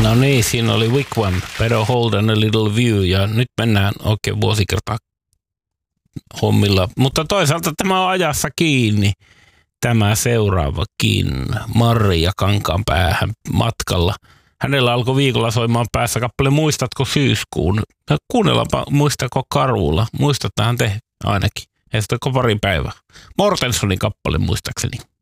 No niin, siinä oli Wigwam, Better Hold and a Little View, ja nyt mennään oikein vuosikertaa hommilla. Mutta toisaalta tämä on ajassa kiinni, tämä seuraavakin, Maria Kankaanpäähän matkalla. Hänellä alkoi viikolla soimaan päässä kappale Muistatko syyskuun? Kuunnellaanpa Muistako Karula, muistattehan te ainakin, ei sitä pari päivää. Mortensonin kappale muistaakseni.